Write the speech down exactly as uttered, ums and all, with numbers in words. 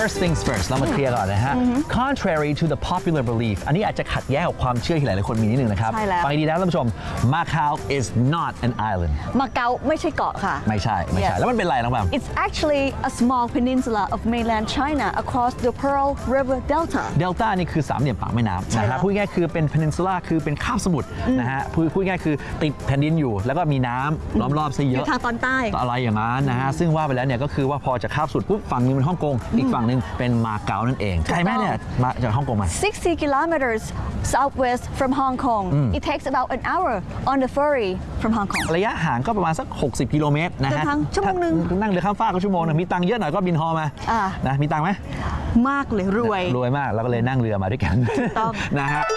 first things first เรามาเคลียร์ก่อนนะฮะ contrary to the popular belief อันนี้อาจจะขัดแย้งกับความเชื่อที่หลายๆคนมีนิดนึงนะครับฟังดีนะท่านผู้ชม Macau is not an island มาเก๊าไม่ใช่เกาะค่ะไม่ใช่ไม่ใช่แล้วมันเป็นอะไรน้องแบม It's actually a small peninsula of mainland China across the Pearl River Delta เดลต้านี่คือสามเหลี่ยมปากแม่น้ำนะฮะพูดง่ายๆคือเป็น peninsula คือเป็นคาบสมุทรนะฮะพูดพูดง่ายๆคือติดแผ่นดินอยู่แล้วก็มีน้ำล้อมรอบซะเยอะทางตอนใต้อะไรอย่างนั้นนะฮะซึ่งว่าไปแล้วเนี่ยก็คือว่าพอจะคาบสุดปุ๊บฝั่งนึงเป็นฮ่องกงอีกฝั่งนึงเป็นมาเก๊านั่นเองไกลแม่เนี่ยมาจากฮ่องกงมา sixty kilometers southwest from Hong Kong it takes about an hour on the ferry from Hong Kong ระยะห่างก็ประมาณสักหกสิบกิโลเมตรนะฮะชั่วโมงนึงนั่งเรือข้ามฟากก็ชั่วโมงนึงมีตังค์เยอะหน่อยก็บินฮอมานะมีตังค์ไหมมากเลยรวยรวยมากแล้วก็เลยนั่งเรือมาด้วยกันนะฮะ